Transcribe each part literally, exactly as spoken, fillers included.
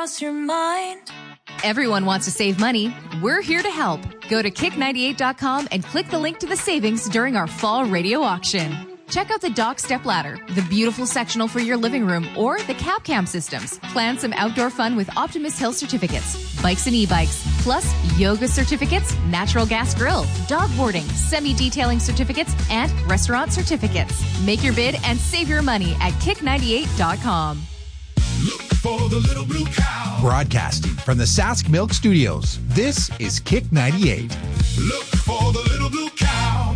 cross your mind? Everyone wants to save money. We're here to help. Go to kick ninety-eight dot com and click the link to the savings during our fall radio auction. Check out the Dock Step Ladder, the beautiful sectional for your living room, or the Cap Cam systems. Plan some outdoor fun with Optimus Hill certificates, bikes and e-bikes, plus yoga certificates, natural gas grill, dog boarding, semi-detailing certificates, and restaurant certificates. Make your bid and save your money at kick ninety-eight dot com. Look for the little blue cow. Broadcasting from the Sask Milk Studios, this is Kick ninety-eight. Look for the little blue cow.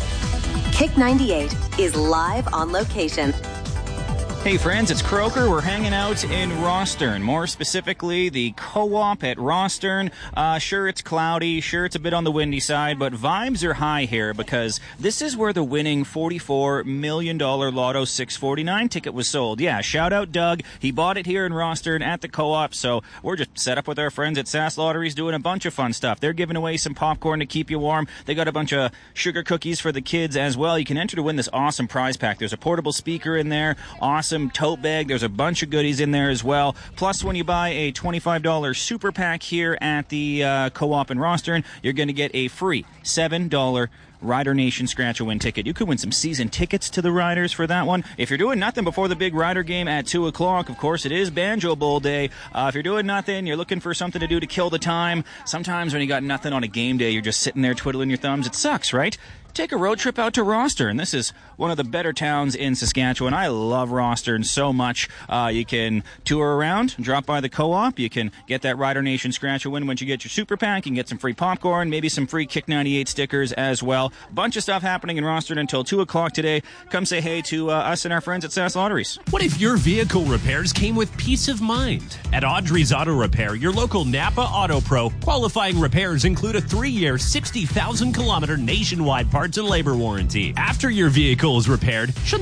Kick ninety-eight is live on location. Hey friends, it's Croker. We're hanging out in Rostern. More specifically, the Co-op at Rostern. Uh, sure, it's cloudy. Sure, it's a bit on the windy side, but vibes are high here because this is where the winning forty-four million dollars Lotto six forty-nine ticket was sold. Yeah, shout out Doug. He bought it here in Rostern at the Co-op, so we're just set up with our friends at Sask Lotteries doing a bunch of fun stuff. They're giving away some popcorn to keep you warm. They got a bunch of sugar cookies for the kids as well. You can enter to win this awesome prize pack. There's a portable speaker in there, awesome tote bag. There's a bunch of goodies in there as well. Plus, when you buy a twenty-five dollars super pack here at the uh, Co-op in Rostern, you're going to get a free seven dollars Rider Nation Scratch-A-Win ticket. You could win some season tickets to the Riders for that one. If you're doing nothing before the big Rider game at two o'clock, of course, it is Banjo Bowl day. Uh, if you're doing nothing, you're looking for something to do to kill the time. Sometimes when you got nothing on a game day, you're just sitting there twiddling your thumbs. It sucks, right? Take a road trip out to Rostern. This is one of the better towns in Saskatchewan. I love Rostern so much. Uh, you can tour around, drop by the Co-op. You can get that Rider Nation Scratch-A-Win once you get your super pack. You can get some free popcorn, maybe some free Kick ninety-eight stickers as well. Bunch of stuff happening in Rostern until two o'clock today. Come say hey to uh, us and our friends at Sask Lotteries. What if your vehicle repairs came with peace of mind? At Audrey's Auto Repair, your local Napa Auto Pro, qualifying repairs include a three-year, sixty thousand kilometer nationwide parts and labor warranty. After your vehicle is repaired, shouldn't